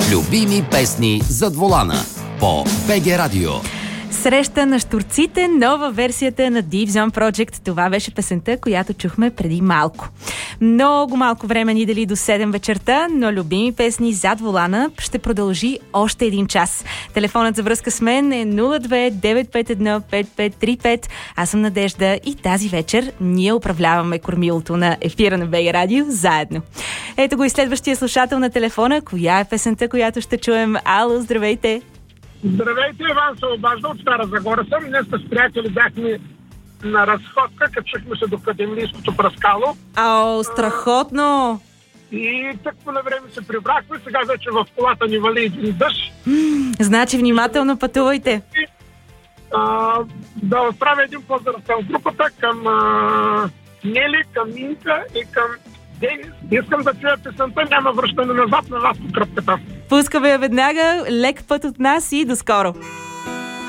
Любими песни зад волана по БГ Радио. Среща на щурците, нова версията на Deep Zone Project. Това беше песента, която чухме преди малко. Много малко време ни дали до 7 вечерта, но любими песни зад волана ще продължи още един час. Телефонът за връзка с мен е 02-951-5535. Аз съм Надежда и тази вечер ние управляваме кормилото на ефира на БГ Радио заедно. Ето го и следващия слушател на телефона. Коя е песента, която ще чуем? Ало, здравейте! Здравейте, Иван се обажда от Стара Загора съм. Днес с приятели бяхме на разходка, качихме се до Кадемлийското пръскало. Ао, страхотно! И тъкмо на време се прибрахме, сега вече в колата ни вали един дъжд. Значи внимателно пътувайте. Да отправя един поздрав към групата, към Нели, към Минка и към Денис. Искам да чуя песента "Няма връщане назад" на вас по кръпката. Пускаме я веднага, лек път от нас и до скоро!